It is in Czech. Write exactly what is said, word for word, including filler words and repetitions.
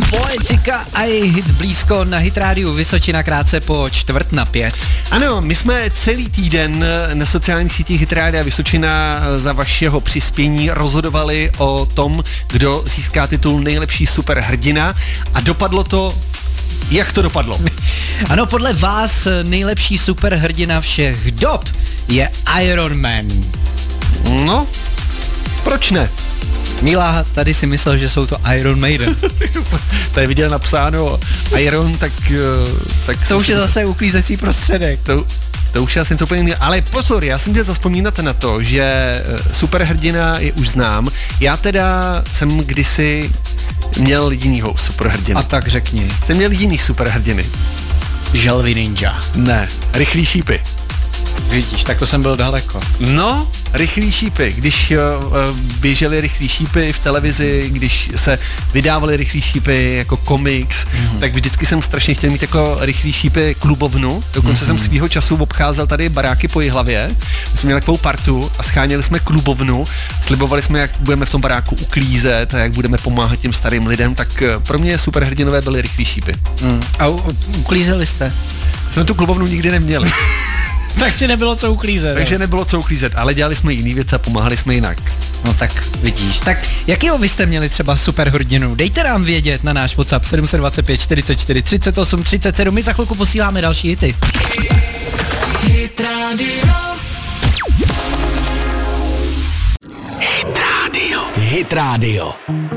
Poetika a její hit blízko na Hit Rádiu Vysočina krátce po čtvrt na pět. Ano, my jsme celý týden na sociálních sítích Hit Rádia Vysočina za vašeho přispění rozhodovali o tom, kdo získá titul nejlepší superhrdina a dopadlo to, jak to dopadlo. Ano, podle vás nejlepší superhrdina všech dob je Iron Man. No, proč ne? Míla tady si myslel, že jsou to Iron Maiden. Tady viděl napsáno Iron, tak... tak to už je zase uklízecí prostředek. To, to už je asi něco úplně jiného. Ale pozor, já jsem chtěl zazpomínat na to, že superhrdina je už znám. Já teda jsem kdysi měl jinýho superhrdina. A tak řekni. Jsem měl jiný superhrdiny. Želvy ninja. Ne, rychlý šípy. Vidíš, tak to jsem byl daleko. No, rychlý šípy. Když uh, běžely rychlý šípy v televizi, když se vydávaly rychlý šípy jako komiks, mm-hmm. tak vždycky jsem strašně chtěl mít jako rychlý šípy klubovnu. Dokonce mm-hmm. jsem svýho času obcházel tady baráky po Jihlavě. My jsme měli takovou partu a scháněli jsme klubovnu. Slibovali jsme, jak budeme v tom baráku uklízet a jak budeme pomáhat těm starým lidem. Tak pro mě superhrdinové byly rychlý šípy. Mm. A u, uklízeli jste? Jsme tu klubovnu nikdy neměli. Takže nebylo co uklízet. Takže nebylo co uklízet, ale dělali jsme jiný věci a pomáhali jsme jinak. No tak vidíš. Tak jakýho vy jste měli třeba superhrdinu? Dejte nám vědět na náš WhatsApp sedm set dvacet pět čtyřicet čtyři třicet osm třicet sedm. My za chvilku posíláme další hity. Hit Radio. Hit Radio. Hit Radio.